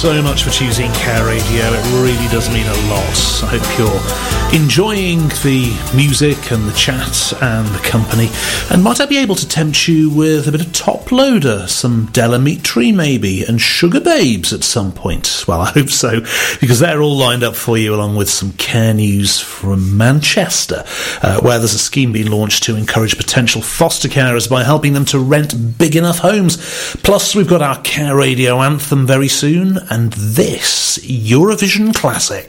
So much for choosing Care Radio. It really does mean a lot. I hope you're enjoying the music and the chat and the company. And might I be able to tempt you with a bit of Top Loader, some Della Mitri maybe, and Sugar Babes at some point? Well, I hope so, because they're all lined up for you, along with some care news from Manchester, where there's a scheme being launched to encourage potential foster carers by helping them to rent big enough homes. Plus, we've got our Care Radio anthem very soon, and this Eurovision classic.